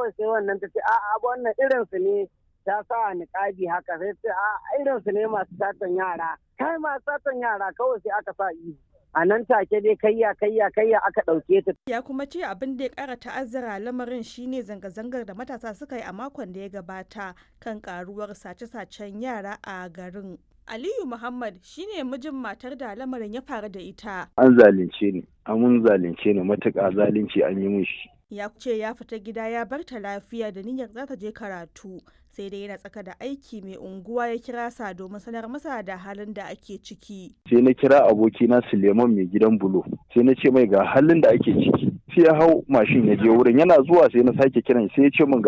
kawai sai wannan ta ce a'a wannan irin su ne ta sa niƙabi haka sai ce a irin su ne masu satan yara kai masu satan yara kawai sai aka sa ihu a nan take dai kayya aka ɗauke ta. Ya kuma ce abin da ya ƙara ta'azzara lamarin shine zanga-zangar da matasa suka yi a makon da ya gabata kan karuwar sace-sacen yara a garin. Aliyu Muhammad shine mijin matar da lamarin ya faru da ita. An zalunce ni, mun zalunce ni matuƙa zalunci an yi mishi. Ya ce ya fita gida ya bar ta lafiya da niyyar za ta je karatu sai dai yana tsaka da aiki mai unguwa ya kira sa domin sanar masa da halin da ake ciki. Sai na kira abokina Suleiman mai gidan bulo sai na ce mai ga halin da ake ciki sai ya hau mashin ya je wurin yana zuwa sai na sake kiran sai ya ce min